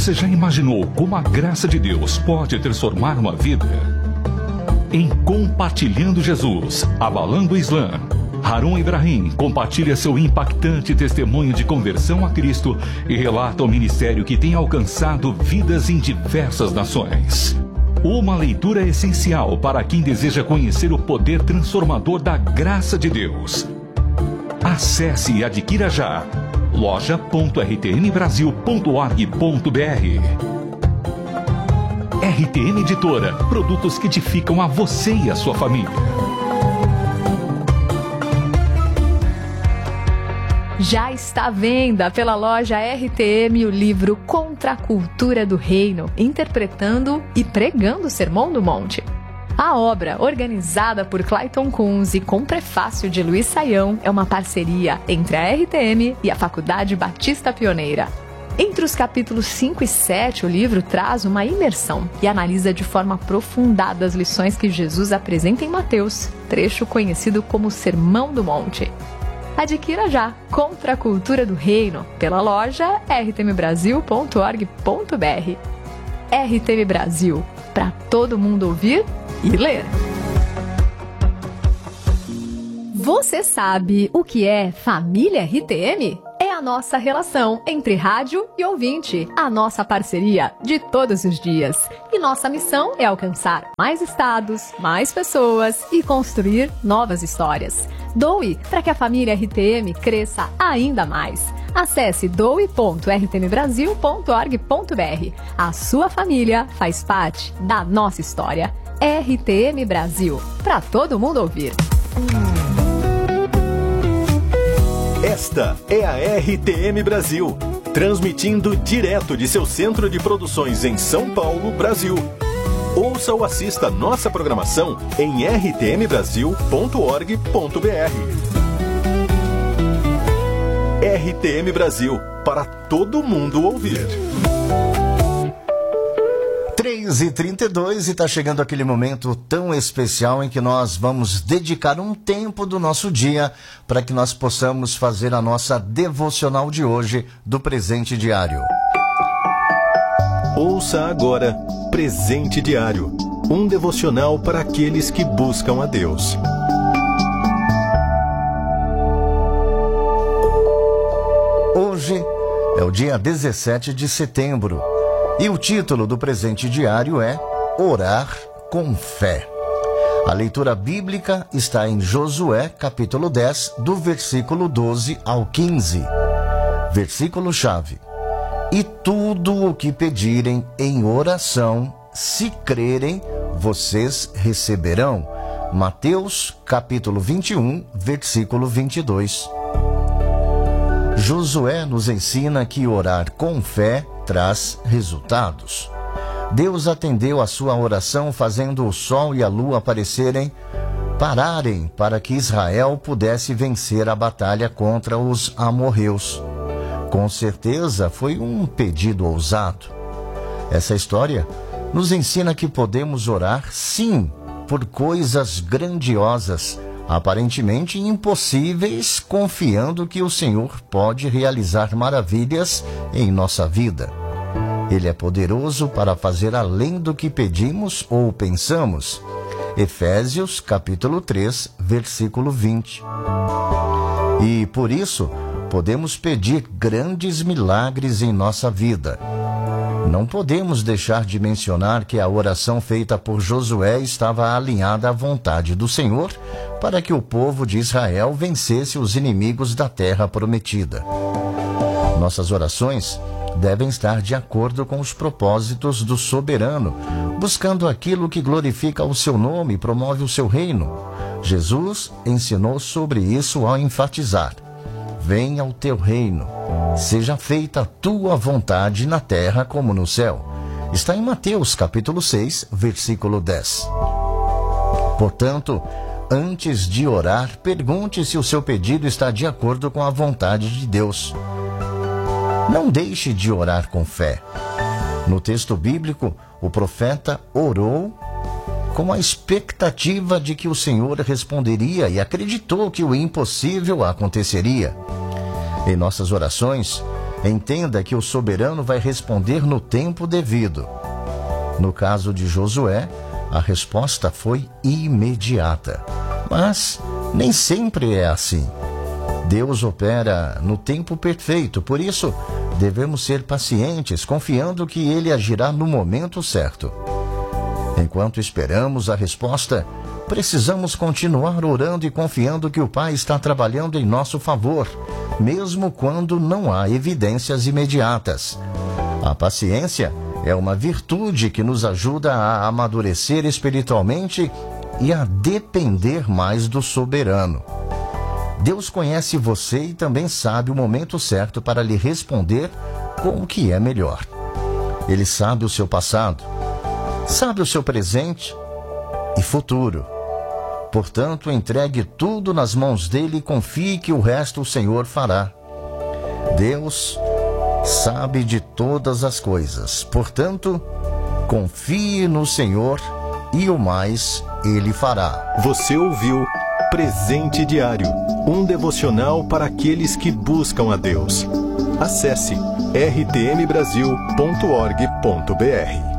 Você já imaginou como a graça de Deus pode transformar uma vida? Em Compartilhando Jesus, Abalando o Islã, Harun Ibrahim compartilha seu impactante testemunho de conversão a Cristo e relata o ministério que tem alcançado vidas em diversas nações. Uma leitura essencial para quem deseja conhecer o poder transformador da graça de Deus. Acesse e adquira já loja.rtmbrasil.org.br. RTM Editora, produtos que edificam a você e a sua família. Já está à venda pela loja RTM o livro Contra a Cultura do Reino, interpretando e pregando o Sermão do Monte. A obra, organizada por Clayton Kunz e com prefácio de Luiz Saião, é uma parceria entre a RTM e a Faculdade Batista Pioneira. Entre os capítulos 5 e 7, o livro traz uma imersão e analisa de forma aprofundada as lições que Jesus apresenta em Mateus, trecho conhecido como Sermão do Monte. Adquira já Contra a Cultura do Reino pela loja rtmbrasil.org.br. RTM Brasil, para todo mundo ouvir e ler. Você sabe o que é família RTM? É a nossa relação entre rádio e ouvinte, a nossa parceria de todos os dias. E nossa missão é alcançar mais estados, mais pessoas e construir novas histórias. Doe para que a família RTM cresça ainda mais. Acesse doe.rtmbrasil.org.br. A sua família faz parte da nossa história. RTM Brasil, para todo mundo ouvir. Esta é a RTM Brasil, transmitindo direto de seu centro de produções em São Paulo, Brasil. Ouça ou assista nossa programação em rtmbrasil.org.br. RTM Brasil, para todo mundo ouvir. 3h32 e está chegando aquele momento tão especial em que nós vamos dedicar um tempo do nosso dia para que nós possamos fazer a nossa devocional de hoje do Presente Diário. Ouça agora Presente Diário, um devocional para aqueles que buscam a Deus. Hoje é o dia 17 de setembro. E o título do Presente Diário é Orar com Fé. A leitura bíblica está em Josué, capítulo 10, do versículo 12 ao 15. Versículo-chave. E tudo o que pedirem em oração, se crerem, vocês receberão. Mateus, capítulo 21, versículo 22. Josué nos ensina que orar com fé traz resultados. Deus atendeu a sua oração fazendo o sol e a lua pararem para que Israel pudesse vencer a batalha contra os amorreus. Com certeza foi um pedido ousado. Essa história nos ensina que podemos orar, sim, por coisas grandiosas, aparentemente impossíveis, confiando que o Senhor pode realizar maravilhas em nossa vida. Ele é poderoso para fazer além do que pedimos ou pensamos. Efésios, capítulo 3, versículo 20. E, por isso, podemos pedir grandes milagres em nossa vida. Não podemos deixar de mencionar que a oração feita por Josué estava alinhada à vontade do Senhor para que o povo de Israel vencesse os inimigos da terra prometida. Nossas orações devem estar de acordo com os propósitos do soberano, buscando aquilo que glorifica o seu nome e promove o seu reino. Jesus ensinou sobre isso ao enfatizar: venha o teu reino, seja feita a tua vontade na terra como no céu. Está em Mateus, capítulo 6, versículo 10. Portanto, antes de orar, pergunte se o seu pedido está de acordo com a vontade de Deus. Não deixe de orar com fé. No texto bíblico, o profeta orou com a expectativa de que o Senhor responderia e acreditou que o impossível aconteceria. Em nossas orações, Entenda que o soberano vai responder no tempo devido. No caso de Josué, a resposta foi imediata. Mas nem sempre é assim. Deus opera no tempo perfeito, por isso devemos ser pacientes, confiando que Ele agirá no momento certo. Enquanto esperamos a resposta, precisamos continuar orando e confiando que o Pai está trabalhando em nosso favor, mesmo quando não há evidências imediatas. A paciência é uma virtude que nos ajuda a amadurecer espiritualmente e a depender mais do soberano. Deus conhece você e também sabe o momento certo para lhe responder com o que é melhor. Ele sabe o seu passado, sabe o seu presente e futuro. Portanto, entregue tudo nas mãos dele e confie que o resto o Senhor fará. Deus sabe de todas as coisas. Portanto, confie no Senhor e o mais ele fará. Você ouviu Presente Diário, um devocional para aqueles que buscam a Deus. Acesse rtmbrasil.org.br.